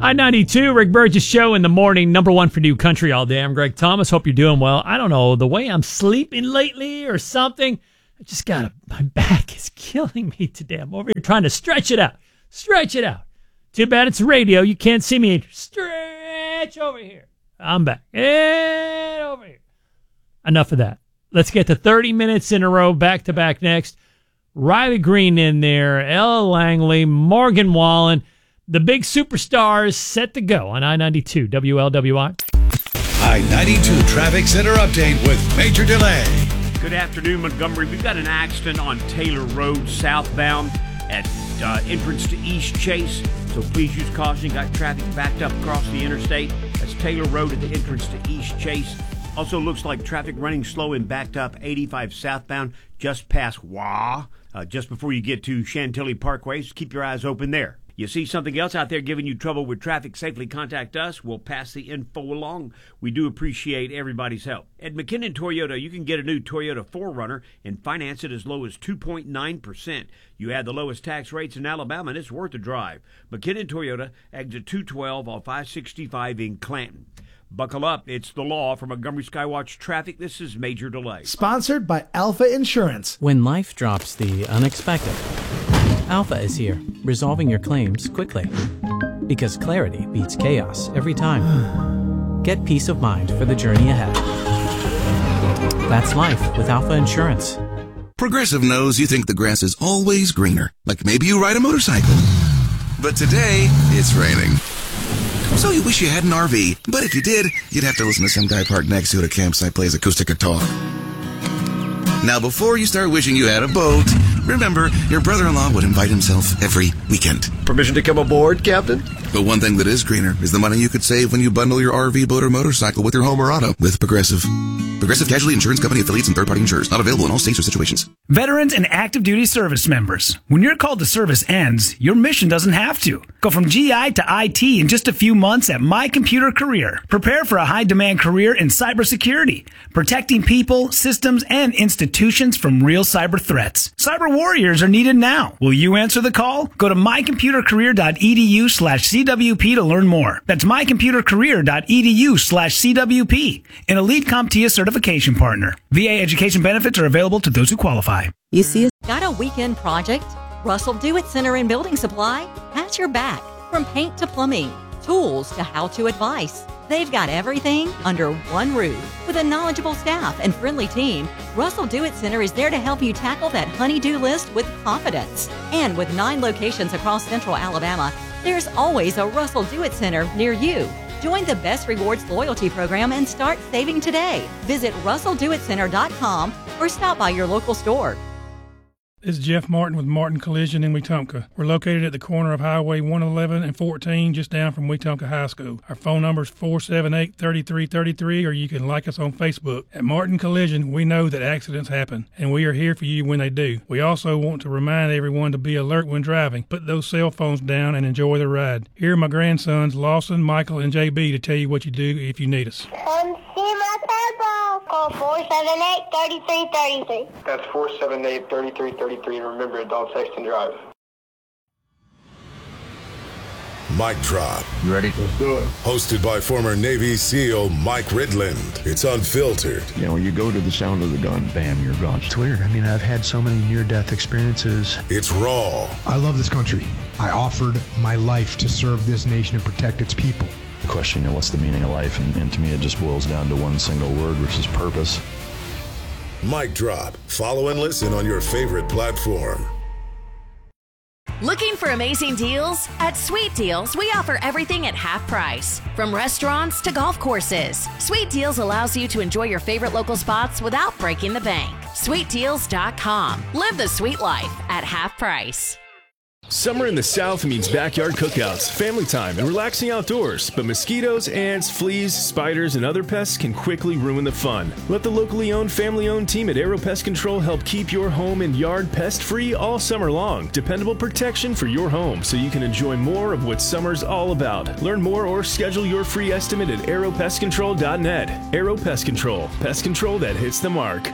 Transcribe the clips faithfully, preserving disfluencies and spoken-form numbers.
I ninety-two, Rick Burgess Show in the morning, number one for new country all day. I'm Greg Thomas. Hope you're doing well. I don't know, the way I'm sleeping lately or something, I just got a, my back is killing me today. I'm over here trying to stretch it out. Stretch it out. Too bad it's radio. You can't see me. Stretch over here. I'm back. And over here. Enough of that. Let's get to thirty minutes in a row, back to back next. Riley Green in there, Ella Langley, Morgan Wallen, the big superstars set to go on I ninety-two W L W I. I ninety-two Traffic Center update with Major Delay. Good afternoon, Montgomery. We've got an accident on Taylor Road southbound at uh, entrance to East Chase, so please use caution. Got traffic backed up across the interstate. That's Taylor Road at the entrance to East Chase. Also looks like traffic running slow and backed up eighty-five southbound just past Wah, uh, just before you get to Chantilly Parkway. So keep your eyes open there. You see something else out there giving you trouble with traffic, safely contact us. We'll pass the info along. We do appreciate everybody's help. At McKinnon Toyota, you can get a new Toyota four runner and finance it as low as two point nine percent. You have the lowest tax rates in Alabama, and it's worth a drive. McKinnon Toyota, exit two twelve on five sixty-five in Clanton. Buckle up. It's the law from Montgomery Skywatch Traffic. This is Major Delay. Sponsored by Alpha Insurance. When life drops the unexpected, Alpha is here, resolving your claims quickly. Because clarity beats chaos every time. Get peace of mind for the journey ahead. That's life with Alpha Insurance. Progressive knows you think the grass is always greener. Like maybe you ride a motorcycle. But today, it's raining. So you wish you had an R V, but if you did, you'd have to listen to some guy parked next to you at a campsite plays acoustic guitar. Now, before you start wishing you had a boat, remember, your brother-in-law would invite himself every weekend. Permission to come aboard, Captain? But one thing that is greener is the money you could save when you bundle your R V, boat, or motorcycle with your home or auto with Progressive. Progressive Casualty Insurance Company affiliates and third-party insurers. Not available in all states or situations. Veterans and active duty service members. When your call to service ends, your mission doesn't have to. Go from G I to I T in just a few months at My Computer Career. Prepare for a high-demand career in cybersecurity, protecting people, systems, and institutions from real cyber threats. Cyber warriors are needed now. Will you answer the call? Go to mycomputercareer.edu slash CWP to learn more. That's mycomputercareer.edu slash CWP. An elite CompTIA certification partner. V A education benefits are available to those who qualify. You see, got a weekend project? Russell Do-It Center and Building Supply has your back. From paint to plumbing, tools to how-to advice. They've got everything under one roof. With a knowledgeable staff and friendly team, Russell Do-It Center is there to help you tackle that honey-do list with confidence. And with nine locations across central Alabama, there's always a Russell Do-It Center near you. Join the Best Rewards loyalty program and start saving today. Visit russell do it center dot com or stop by your local store. This is Jeff Martin with Martin Collision in Wetumpka. We're located at the corner of Highway one eleven and fourteen, just down from Wetumpka High School. Our phone number is four seven eight, three three three three, or you can like us on Facebook. At Martin Collision, we know that accidents happen, and we are here for you when they do. We also want to remind everyone to be alert when driving. Put those cell phones down and enjoy the ride. Here are my grandsons, Lawson, Michael, and J B, to tell you what you do if you need us. Come see my purple. Call four seven eight, three three three three. That's four seven eight, three three three three, and remember, adult text and drive. Mic Drop. You ready? Let's do it. Hosted by former Navy SEAL Mike Ridland. It's unfiltered. You know, you go to the sound of the gun, bam, you're gone. It's weird. I mean, I've had so many near-death experiences. It's raw. I love this country. I offered my life to serve this nation and protect its people. The question, you know, what's the meaning of life? And, and to me, it just boils down to one single word, which is purpose. Mic Drop. Follow and listen on your favorite platform. Looking for amazing deals? At Sweet Deals, we offer everything at half price. From restaurants to golf courses, Sweet Deals allows you to enjoy your favorite local spots without breaking the bank. sweet deals dot com. Live the sweet life at half price. Summer in the South means backyard cookouts, family time, and relaxing outdoors. But mosquitoes, ants, fleas, spiders, and other pests can quickly ruin the fun. Let the locally owned, family-owned team at Aero Pest Control help keep your home and yard pest-free all summer long. Dependable protection for your home so you can enjoy more of what summer's all about. Learn more or schedule your free estimate at aero pest control dot net. Aero Pest Control. Pest control that hits the mark.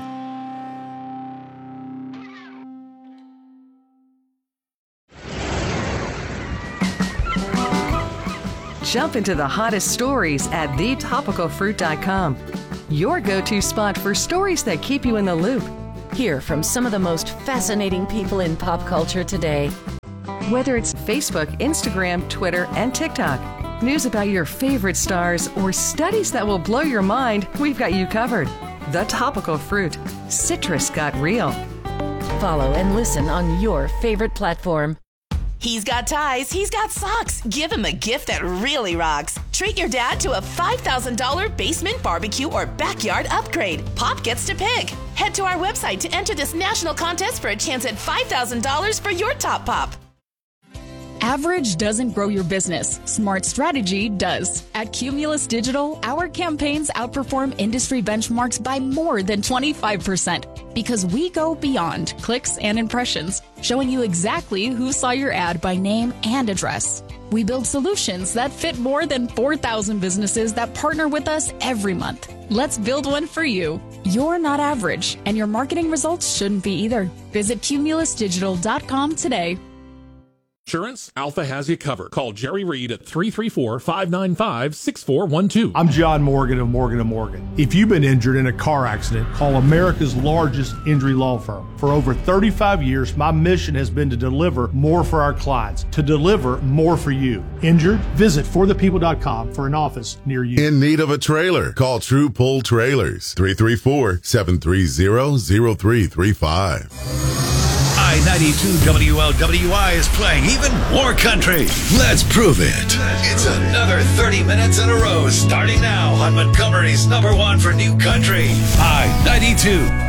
Jump into the hottest stories at the topical fruit dot com. Your go-to spot for stories that keep you in the loop. Hear from some of the most fascinating people in pop culture today. Whether it's Facebook, Instagram, Twitter, and TikTok, news about your favorite stars, or studies that will blow your mind, we've got you covered. The Topical Fruit. Citrus got real. Follow and listen on your favorite platform. He's got ties, he's got socks. Give him a gift that really rocks. Treat your dad to a five thousand dollars basement barbecue or backyard upgrade. Pop gets to pick. Head to our website to enter this national contest for a chance at five thousand dollars for your top pop. Average doesn't grow your business. Smart strategy does. At Cumulus Digital, our campaigns outperform industry benchmarks by more than twenty-five percent because we go beyond clicks and impressions, showing you exactly who saw your ad by name and address. We build solutions that fit more than four thousand businesses that partner with us every month. Let's build one for you. You're not average, and your marketing results shouldn't be either. Visit cumulus digital dot com today. Insurance, Alpha has you covered. Call Jerry Reed at three three four, five nine five, six four one two. I'm John Morgan of Morgan and Morgan. If you've been injured in a car accident, call America's largest injury law firm. For over thirty-five years, my mission has been to deliver more for our clients, to deliver more for you. Injured? Visit for the people dot com for an office near you. In need of a trailer? Call True Pull Trailers, three three four, seven three zero, zero three three five. I ninety-two W L W I is playing even more country. Let's prove it. It's another thirty minutes in a row starting now on Montgomery's number one for new country, I ninety-two.